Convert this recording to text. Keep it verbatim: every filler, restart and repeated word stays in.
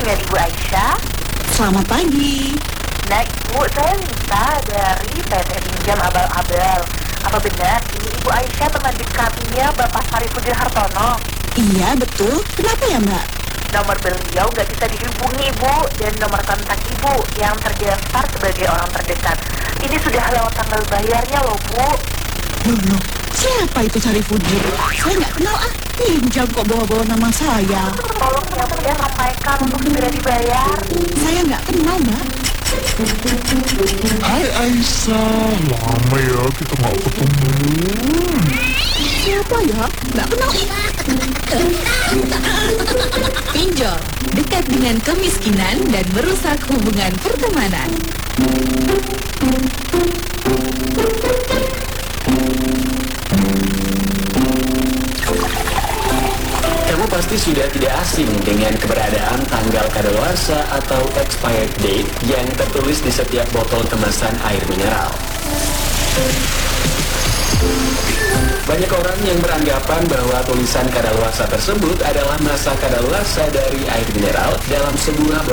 dengan Ibu Aisyah. Selamat pagi. Nah Ibu, saya minta dari P T Pinjam Abal-Abal. Apa benar ini Ibu Aisyah teman dekatnya Bapak Sarifudin Hartono? Iya, betul. Kenapa ya, Mbak? Nomor beliau nggak bisa dihubungi Ibu, dan nomor kontak Ibu yang terdaftar sebagai orang terdekat ini sudah lewat tanggal bayarnya loh Bu. Loh, loh. Siapa itu Sarifudin? Saya nggak kenal ah. Pinjam kok bawa-bawa nama saya. Tolong ya Bu ya, sampaikan untuk segera dibayar. Saya nggak kenal, Mbak. Hai Aisyah, lama ya kita nggak ketemu. Siapa ya? Nggak kenal. Pinjol, dekat dengan kemiskinan dan merusak hubungan pertemanan. Kamu pasti sudah tidak asing dengan keberadaan tanggal kadaluarsa atau expired date yang tertulis di setiap botol kemasan air mineral. Banyak orang yang beranggapan bahwa tulisan kadaluarsa tersebut adalah masa kadaluarsa dari air mineral dalam sebuah